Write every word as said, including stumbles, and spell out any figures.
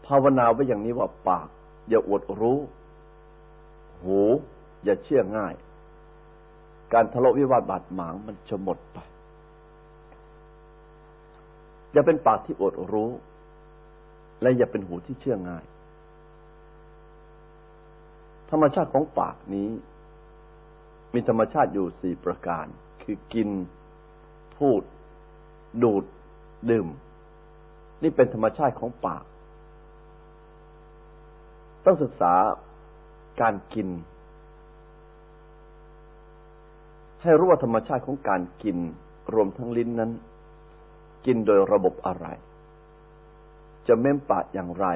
ภาวนาไว้อย่างนี้ว่าปากอย่าอวดรู้หูอย่าเชื่อง่ายการทะเลาะวิวาทบาดหมางมันจะหมดไปอย่าเป็นปากที่อวดรู้และอย่าเป็นหูที่เชื่อง่ายธรรมชาติของปากนี้มีธรรมชาติอยู่สี่ประการคือกินพูดดูดดื่มนี่เป็นธรรมชาติของปากต้องศึกษาการกินให้รู้ว่าธรรมชาติของการกินรวมทั้งลิ้นนั้นกินโดยระบบอะไรจะเม้มปากอย่างไร